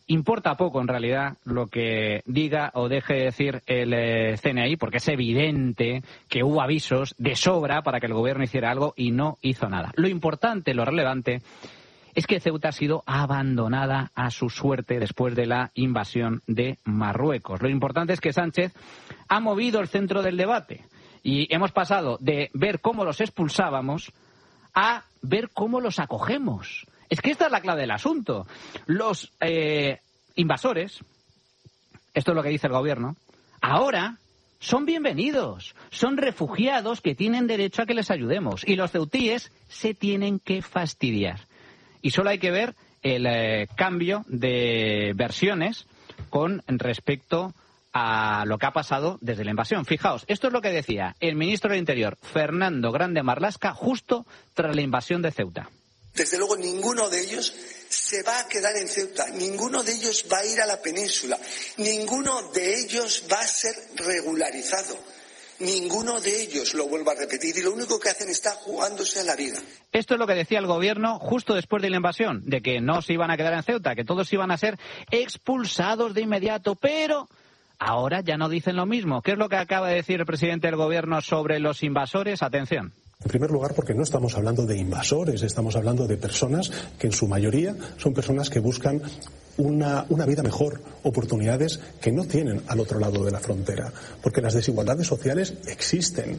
importa poco, en realidad, lo que diga o deje de decir el CNI, porque es evidente que hubo avisos de sobra para que el gobierno hiciera algo y no hizo nada. Lo importante, lo relevante, es que Ceuta ha sido abandonada a su suerte después de la invasión de Marruecos. Lo importante es que Sánchez ha movido el centro del debate y hemos pasado de ver cómo los expulsábamos a ver cómo los acogemos. Es que esta es la clave del asunto. Los invasores, esto es lo que dice el gobierno, ahora son bienvenidos, son refugiados que tienen derecho a que les ayudemos. Y los ceutíes se tienen que fastidiar. Y solo hay que ver el cambio de versiones con respecto a lo que ha pasado desde la invasión. Fijaos, esto es lo que decía el ministro del Interior, Fernando Grande Marlaska, justo tras la invasión de Ceuta. Desde luego, ninguno de ellos se va a quedar en Ceuta, ninguno de ellos va a ir a la península, ninguno de ellos va a ser regularizado. Ninguno de ellos, lo vuelvo a repetir, y lo único que hacen está jugándose a la vida. Esto es lo que decía el gobierno justo después de la invasión, de que no se iban a quedar en Ceuta, que todos iban a ser expulsados de inmediato, pero ahora ya no dicen lo mismo. ¿Qué es lo que acaba de decir el presidente del gobierno sobre los invasores? Atención. En primer lugar, porque no estamos hablando de invasores, estamos hablando de personas que en su mayoría son personas que buscan una vida mejor, oportunidades que no tienen al otro lado de la frontera, porque las desigualdades sociales existen.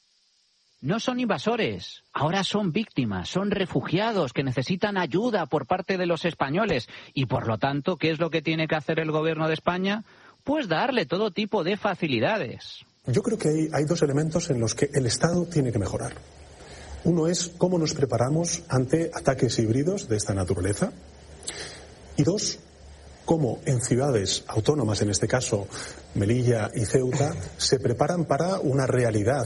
No son invasores, ahora son víctimas, son refugiados que necesitan ayuda por parte de los españoles y, por lo tanto, ¿qué es lo que tiene que hacer el gobierno de España? Pues darle todo tipo de facilidades. Yo creo que hay dos elementos en los que el Estado tiene que mejorar. Uno es cómo nos preparamos ante ataques híbridos de esta naturaleza. Y dos, cómo en ciudades autónomas, en este caso Melilla y Ceuta, se preparan para una realidad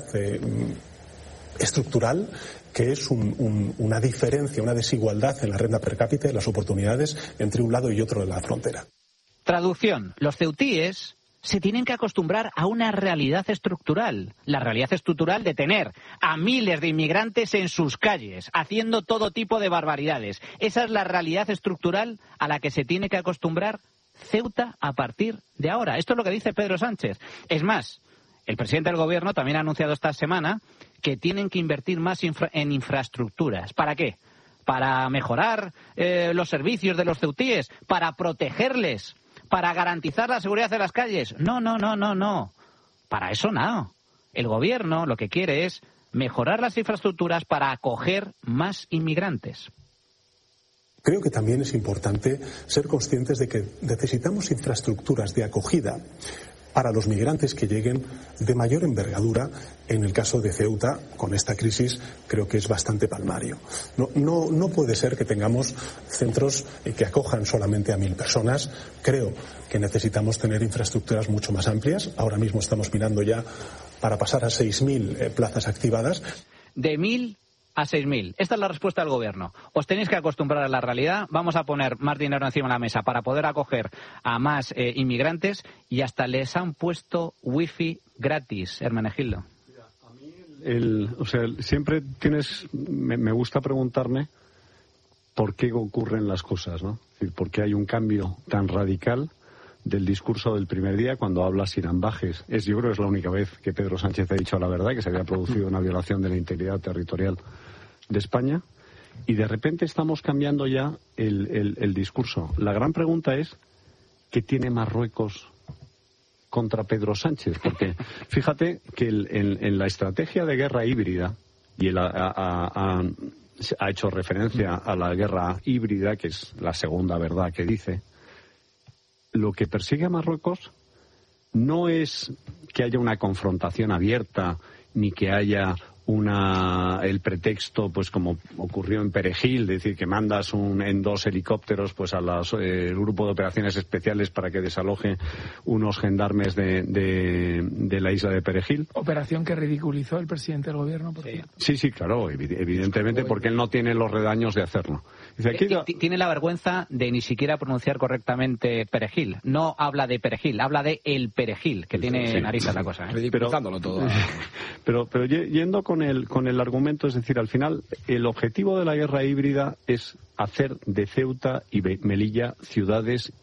estructural que es una diferencia, una desigualdad en la renta per cápita y las oportunidades entre un lado y otro de la frontera. Traducción, los ceutíes se tienen que acostumbrar a una realidad estructural. La realidad estructural de tener a miles de inmigrantes en sus calles, haciendo todo tipo de barbaridades. Esa es la realidad estructural a la que se tiene que acostumbrar Ceuta a partir de ahora. Esto es lo que dice Pedro Sánchez. Es más, el presidente del gobierno también ha anunciado esta semana que tienen que invertir más en infraestructuras. ¿Para qué? Para mejorar los servicios de los ceutíes, para protegerles, para garantizar la seguridad de las calles. No. Para eso no. El gobierno lo que quiere es mejorar las infraestructuras para acoger más inmigrantes. Creo que también es importante ser conscientes de que necesitamos infraestructuras de acogida para los migrantes que lleguen de mayor envergadura. En el caso de Ceuta, con esta crisis, creo que es bastante palmario. No puede ser que tengamos centros que acojan solamente a 1.000 personas. Creo que necesitamos tener infraestructuras mucho más amplias. Ahora mismo estamos mirando ya para pasar a 6.000 plazas activadas. De 1.000 a 6.000. Esta es la respuesta del gobierno. Os tenéis que acostumbrar a la realidad. Vamos a poner más dinero encima de la mesa para poder acoger a más inmigrantes y hasta les han puesto wifi gratis, Hermenegildo. Siempre me gusta preguntarme por qué ocurren las cosas, ¿no? Es decir, por qué hay un cambio tan radical del discurso del primer día cuando habla sin ambajes. Yo creo que es la única vez que Pedro Sánchez ha dicho la verdad, que se había producido una violación de la integridad territorial de España, y de repente estamos cambiando ya el discurso. La gran pregunta es, ¿qué tiene Marruecos contra Pedro Sánchez? Porque fíjate que en la estrategia de guerra híbrida, y él ha hecho referencia a la guerra híbrida, que es la segunda verdad que dice, lo que persigue a Marruecos no es que haya una confrontación abierta ni que haya el pretexto, pues como ocurrió en Perejil, es decir, que mandas en 2 helicópteros pues el grupo de operaciones especiales para que desaloje unos gendarmes de la isla de Perejil. Operación que ridiculizó el presidente del gobierno, por cierto. Sí, claro, evidentemente, porque él no tiene los redaños de hacerlo. Dice, tiene la vergüenza de ni siquiera pronunciar correctamente Perejil. No habla de Perejil, habla de el Perejil, que tiene narices la cosa. Ridiculizándolo todo. Pero yendo con el argumento, es decir, al final el objetivo de la guerra híbrida es hacer de Ceuta y Melilla ciudades